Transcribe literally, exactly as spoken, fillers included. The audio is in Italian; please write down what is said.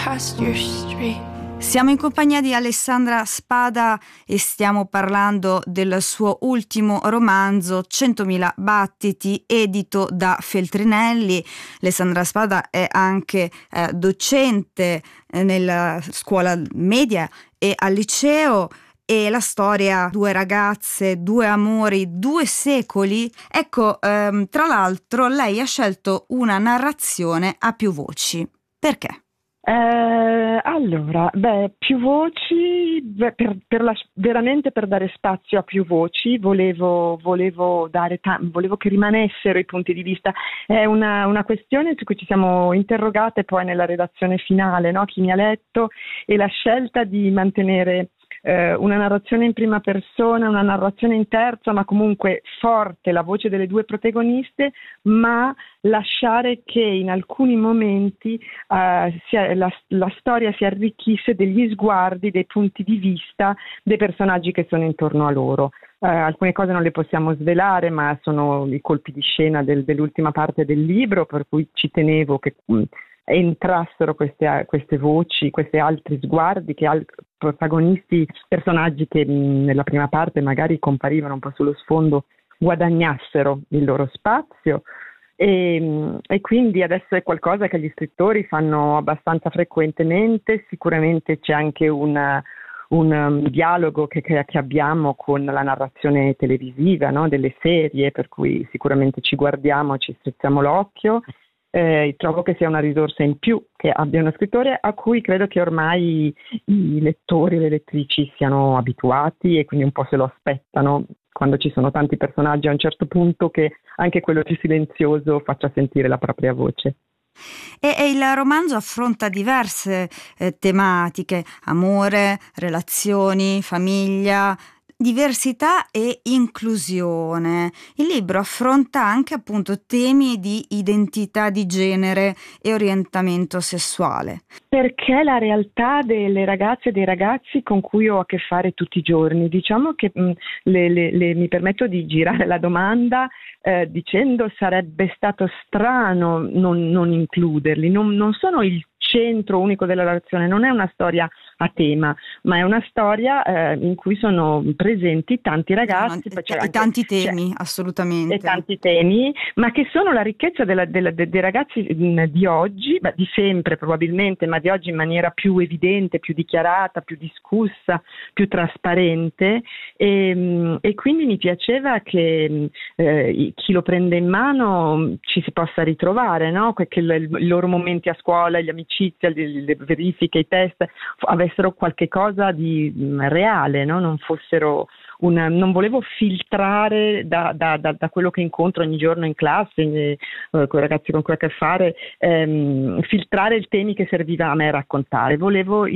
past your street. Siamo in compagnia di Alessandra Spada e stiamo parlando del suo ultimo romanzo centomila battiti, edito da Feltrinelli. Alessandra Spada è anche eh, docente eh, nella scuola media e al liceo, e la storia, due ragazze, due amori, due secoli. Ecco, ehm, tra l'altro lei ha scelto una narrazione a più voci. Perché? Eh, allora, beh, più voci, beh, per, per la, veramente per dare spazio a più voci, volevo, volevo, dare ta- volevo che rimanessero i punti di vista. È una, una questione su cui ci siamo interrogate poi nella redazione finale, no? Chi mi ha letto, e la scelta di mantenere eh, una narrazione in prima persona, una narrazione in terza, ma comunque forte la voce delle due protagoniste, ma lasciare che in alcuni momenti uh, sia, la, la storia si arricchisse degli sguardi, dei punti di vista dei personaggi che sono intorno a loro. Uh, alcune cose non le possiamo svelare, ma sono i colpi di scena del, dell'ultima parte del libro, per cui ci tenevo che mh, entrassero queste, queste voci, questi altri sguardi, che altri protagonisti, personaggi che mh, nella prima parte magari comparivano un po' sullo sfondo, guadagnassero il loro spazio. E, e quindi adesso è qualcosa che gli scrittori fanno abbastanza frequentemente. Sicuramente c'è anche una, un um, dialogo che, che, che abbiamo con la narrazione televisiva, no? Delle serie, per cui sicuramente ci guardiamo, ci strizziamo l'occhio. Eh, trovo che sia una risorsa in più che abbia uno scrittore a cui credo che ormai i lettori e le lettrici siano abituati, e quindi un po' se lo aspettano, quando ci sono tanti personaggi a un certo punto, che anche quello più silenzioso faccia sentire la propria voce. E, e il romanzo affronta diverse eh, tematiche: amore, relazioni, famiglia, diversità e inclusione. Il libro affronta anche appunto temi di identità di genere e orientamento sessuale. Perché la realtà delle ragazze e dei ragazzi con cui ho a che fare tutti i giorni. Diciamo che mh, le, le, le, mi permetto di girare la domanda eh, dicendo sarebbe stato strano non, non includerli. Non, non sono il centro unico della relazione, non è una storia a tema, ma è una storia eh, in cui sono presenti tanti ragazzi, no, cioè e anche, tanti temi, cioè, assolutamente. E tanti temi, ma che sono la ricchezza della, della, de, dei ragazzi mh, di oggi, beh, di sempre probabilmente, ma di oggi in maniera più evidente, più dichiarata, più discussa, più trasparente, e, mh, e quindi mi piaceva che mh, eh, chi lo prende in mano mh, ci si possa ritrovare, no? Che l- i loro momenti a scuola, gli amici, Le, le verifiche, i test avessero qualche cosa di mh, reale, no? Non fossero una, non volevo filtrare da, da, da, da quello che incontro ogni giorno in classe, eh, con i ragazzi con cui ho a che fare, ehm, filtrare i temi che serviva a me raccontare. Volevo